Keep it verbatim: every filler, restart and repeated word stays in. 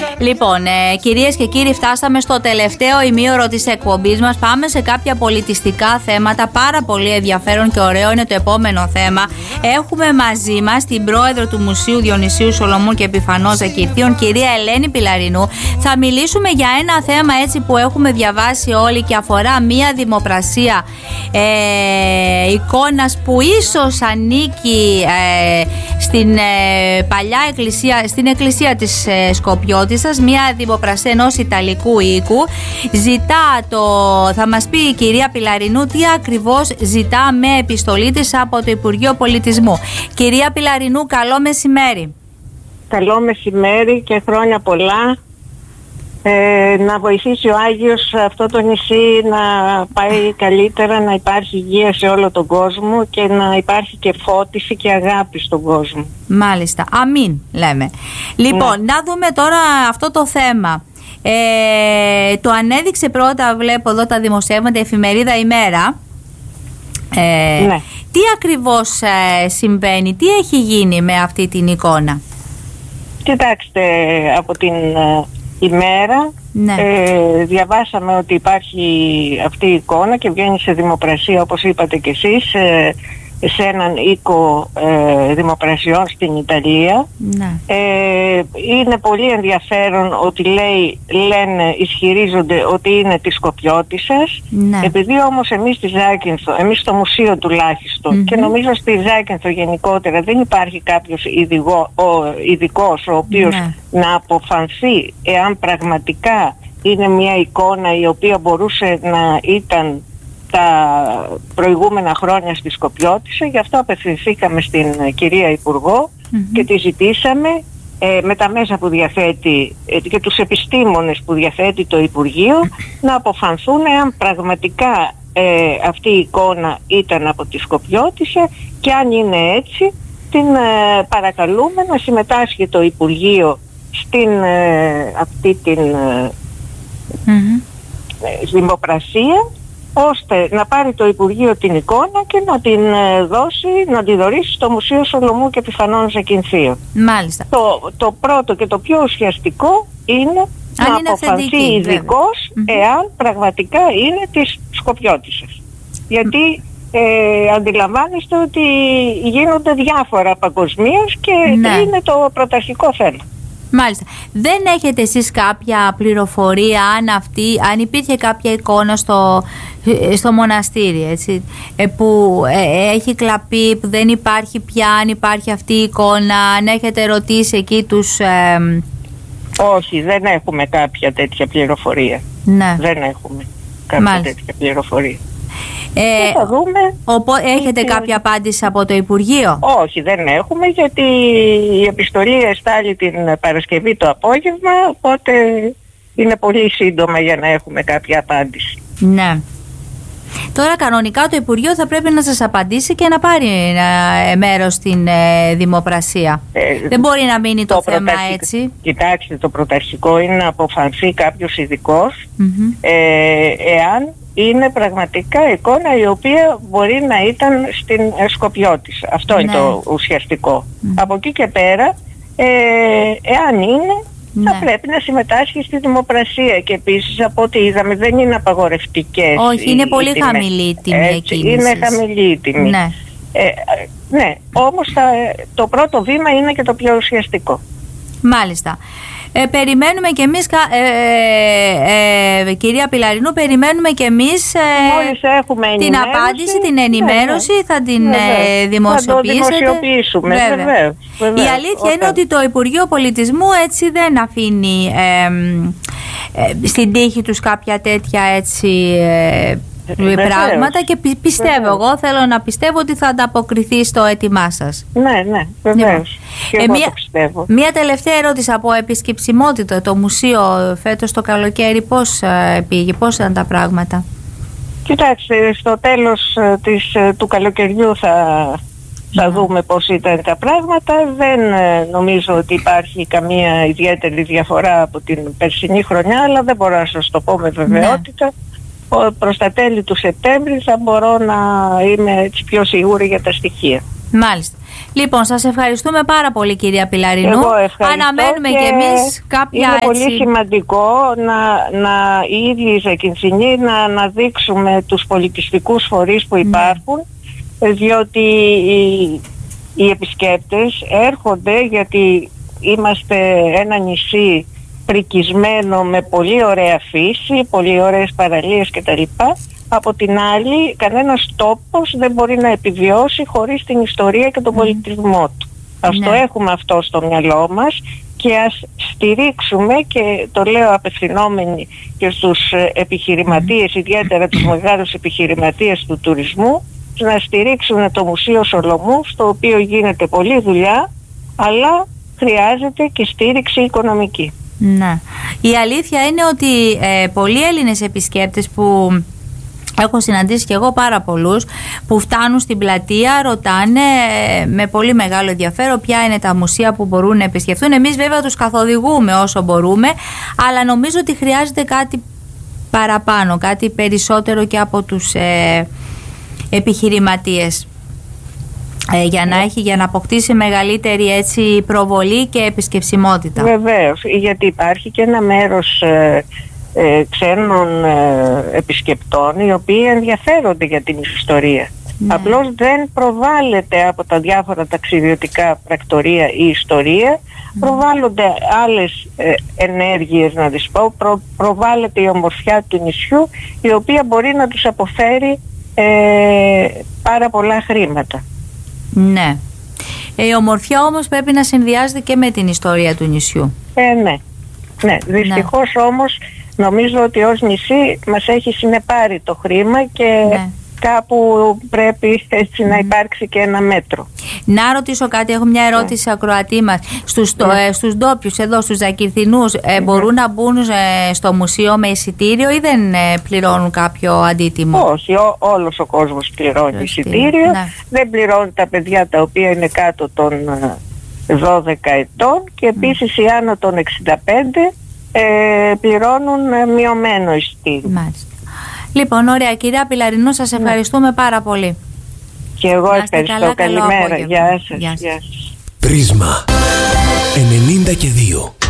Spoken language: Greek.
Λοιπόν, ε, κυρίες και κύριοι, φτάσαμε στο τελευταίο ημίωρο της εκπομπής μας. Πάμε σε κάποια πολιτιστικά θέματα. Πάρα πολύ ενδιαφέρον και ωραίο είναι το επόμενο θέμα. Έχουμε μαζί μας την πρόεδρο του Μουσείου Διονυσίου Σολομού και Επιφανώς Ακυρθείων, κυρία Ελένη Πιλαρινού. Θα μιλήσουμε για ένα θέμα έτσι που έχουμε διαβάσει όλοι και αφορά μία δημοπρασία ε, εικόνας που ίσως ανήκει ε, στην ε, παλιά εκκλησία, στην εκκλησία της ε, Σκοπιώτισσας, μία δημοπρασία ενός Ιταλικού οίκου. Ζητά το, θα μας πει η κυρία Πιλαρινού τι ακριβώς ζητά με επιστολή της από το Υπουργείο Πολιτισμού. Κυρία Πιλαρινού, καλό μεσημέρι. Καλό μεσημέρι και χρόνια πολλά. Ε, να βοηθήσει ο Άγιος αυτό το νησί να πάει καλύτερα, να υπάρχει υγεία σε όλο τον κόσμο και να υπάρχει και φώτιση και αγάπη στον κόσμο. Μάλιστα, αμήν λέμε. Λοιπόν, ναι. Να δούμε τώρα αυτό το θέμα. Ε, το ανέδειξε πρώτα, βλέπω εδώ τα δημοσιεύματα, εφημερίδα Ημέρα. Ε, ναι. Τι ακριβώς ε, συμβαίνει, τι έχει γίνει με αυτή την εικόνα? Κοιτάξτε, από την ε, Ημέρα ναι. ε, διαβάσαμε ότι υπάρχει αυτή η εικόνα και βγαίνει σε δημοπρασία, όπως είπατε κι εσείς, ε, σε έναν οίκο ε, δημοπρασιών στην Ιταλία. Ναι. Ε, είναι πολύ ενδιαφέρον ότι λέει, λένε, ισχυρίζονται ότι είναι της Σκοπιώτισσας. Ναι. Επειδή όμως εμείς στη Ζάκυνθο, εμείς στο μουσείο τουλάχιστον, mm-hmm. και νομίζω στη Ζάκυνθο γενικότερα δεν υπάρχει κάποιος ειδικό, ο, ειδικός ο οποίος ναι. να αποφανθεί εάν πραγματικά είναι μια εικόνα η οποία μπορούσε να ήταν τα προηγούμενα χρόνια στη Σκοπιώτισσα. Γι' αυτό απευθυνθήκαμε στην κυρία Υπουργό mm-hmm. και τη ζητήσαμε ε, με τα μέσα που διαθέτει ε, και τους επιστήμονες που διαθέτει το Υπουργείο να αποφανθούν αν πραγματικά ε, αυτή η εικόνα ήταν από τη Σκοπιώτισσα, και αν είναι έτσι την ε, παρακαλούμε να συμμετάσχει το Υπουργείο στην ε, αυτή την ε, mm-hmm. ε, δημοπρασία, ώστε να πάρει το Υπουργείο την εικόνα και να την δώσει, να τη δωρήσει στο Μουσείο Σολομού και Επιφανών Ακυρθείων. Μάλιστα. Το, το πρώτο και το πιο ουσιαστικό είναι αν να είναι αποφανθεί ειδικός mm-hmm. εάν πραγματικά είναι της Σκοπιώτισσας. Γιατί ε, αντιλαμβάνεστε ότι γίνονται διάφορα παγκοσμίως και ναι. είναι το πρωταρχικό θέμα. Μάλιστα. Δεν έχετε εσείς κάποια πληροφορία αν, αυτή, αν υπήρχε κάποια εικόνα στο, στο μοναστήρι, έτσι, που ε, έχει κλαπεί, που δεν υπάρχει πια, αν υπάρχει αυτή η εικόνα, αν έχετε ρωτήσει εκεί τους... Ε... Όχι, δεν έχουμε κάποια τέτοια πληροφορία. Ναι. Δεν έχουμε κάποια Μάλιστα. τέτοια πληροφορία. Ε, θα δούμε. Οπό, έχετε και... κάποια απάντηση από το Υπουργείο? Όχι, δεν έχουμε, γιατί η επιστολή εστάλει την Παρασκευή το απόγευμα, οπότε είναι πολύ σύντομα για να έχουμε κάποια απάντηση. Ναι. Τώρα κανονικά το Υπουργείο θα πρέπει να σας απαντήσει και να πάρει ε, μέρος στην ε, δημοπρασία. Ε, δεν μπορεί να μείνει το, το θέμα έτσι. Κοιτάξτε, το πρωταρχικό είναι να αποφανθεί κάποιος ειδικός mm-hmm. ε, εάν είναι πραγματικά εικόνα η οποία μπορεί να ήταν στην Σκοπιώτισσα. Αυτό ναι. είναι το ουσιαστικό. Mm. Από εκεί και πέρα, ε, εάν είναι, ναι. θα πρέπει να συμμετάσχει στη δημοπρασία. Και επίσης, από ό,τι είδαμε, δεν είναι απαγορευτικές. Όχι, είναι οι, πολύ οι χαμηλή η τιμή εκκίνησης. Είναι χαμηλή η τιμή. Ναι, ε, ναι όμως θα, το πρώτο βήμα είναι και το πιο ουσιαστικό. Μάλιστα. Ε, περιμένουμε και εμείς, ε, ε, ε, κυρία Πιλαρινού, περιμένουμε και εμείς ε, την απάντηση, την ενημέρωση, ναι, ναι. θα την ε, δημοσιοποιήσετε. Θα το δημοσιοποιήσουμε, βεβαίως. Βεβαίως, βεβαίως. Η αλήθεια Όταν... είναι ότι το Υπουργείο Πολιτισμού έτσι δεν αφήνει ε, ε, στην τύχη τους κάποια τέτοια έτσι... Ε, πράγματα και πιστεύω, βεβαίως. Εγώ θέλω να πιστεύω ότι θα ανταποκριθεί στο αίτημά σας. Ναι, ναι, βεβαίως. Και ε, εγώ μία, το πιστεύω. Μία τελευταία ερώτηση από επισκεψιμότητα. Το μουσείο φέτος το καλοκαίρι πώς ε, πήγε, πώς ήταν τα πράγματα? Κοιτάξτε, στο τέλος της, του καλοκαιριού θα, θα yeah. δούμε πώς ήταν τα πράγματα. Δεν νομίζω ότι υπάρχει καμία ιδιαίτερη διαφορά από την περσινή χρονιά, αλλά δεν μπορώ να σας το πω με βεβαιότητα. Yeah. Προς τα τέλη του Σεπτέμβρη θα μπορώ να είμαι έτσι πιο σίγουρη για τα στοιχεία. Μάλιστα. Λοιπόν, σας ευχαριστούμε πάρα πολύ, κυρία Πιλαρινού. Εγώ ευχαριστώ. Αναμένουμε και, και εμείς κάποια είναι έτσι... πολύ σημαντικό να, να οι ίδιοι οι Ζακυνθινοί να αναδείξουμε τους πολιτιστικούς φορείς που υπάρχουν, ναι. διότι οι, οι επισκέπτες έρχονται γιατί είμαστε ένα νησί πρικισμένο με πολύ ωραία φύση, πολύ ωραίες παραλίες κτλ. Από την άλλη, κανένας τόπος δεν μπορεί να επιβιώσει χωρίς την ιστορία και τον mm. πολιτισμό του. Ας ναι. το έχουμε αυτό στο μυαλό μας και ας στηρίξουμε, και το λέω απευθυνόμενοι και στους επιχειρηματίες, mm. ιδιαίτερα τους μεγάλους επιχειρηματίες του τουρισμού, να στηρίξουν το Μουσείο Σολομού, στο οποίο γίνεται πολλή δουλειά, αλλά χρειάζεται και στήριξη οικονομική. Ναι. Η αλήθεια είναι ότι ε, πολλοί Έλληνες επισκέπτες που έχω συναντήσει και εγώ πάρα πολλούς που φτάνουν στην πλατεία ρωτάνε ε, με πολύ μεγάλο ενδιαφέρον ποια είναι τα μουσεία που μπορούν να επισκεφθούν. Εμείς βέβαια τους καθοδηγούμε όσο μπορούμε, αλλά νομίζω ότι χρειάζεται κάτι παραπάνω, κάτι περισσότερο και από τους ε, επιχειρηματίες. Ε, για να έχει, για να αποκτήσει μεγαλύτερη έτσι προβολή και επισκεψιμότητα. Βεβαίως, γιατί υπάρχει και ένα μέρος ε, ε, ξένων ε, επισκεπτών οι οποίοι ενδιαφέρονται για την ιστορία. Ναι. Απλώς δεν προβάλλεται από τα διάφορα ταξιδιωτικά πρακτορεία η ιστορία, ναι. προβάλλονται άλλες ε, ενέργειες, να τις πω, προ, προβάλλεται η ομορφιά του νησιού, η οποία μπορεί να τους αποφέρει ε, πάρα πολλά χρήματα. Ναι. Η ομορφιά όμως πρέπει να συνδυάζεται και με την ιστορία του νησιού. Ε, ναι. Ναι. Δυστυχώς ναι. όμως νομίζω ότι ως νησί μας έχει συνεπάρει το χρήμα και ναι. κάπου πρέπει έτσι mm. να υπάρξει και ένα μέτρο. Να ρωτήσω κάτι, έχω μια ερώτηση yeah. ακροατή μας. Στους, yeah. ε, στους ντόπιους εδώ, στους Ζακυνθινούς, ε, yeah. μπορούν να μπουν ε, στο μουσείο με εισιτήριο ή δεν ε, πληρώνουν κάποιο αντίτιμο? Όχι, ό, όλος ο κόσμος πληρώνει το εισιτήριο. Ναι. Δεν πληρώνουν τα παιδιά τα οποία είναι κάτω των δώδεκα ετών και επίσης mm. οι άνω των εξήντα πέντε ε, πληρώνουν ε, μειωμένο εισιτήριο. Μάλιστα. Λοιπόν, ωραία, κυρία Πιλαρινού, σας ευχαριστούμε yeah. πάρα πολύ. Και εγώ ευχαριστώ. Καλά, καλημέρα. Γεια σας. Γεια σας. Πρίσμα ενενήντα και δύο.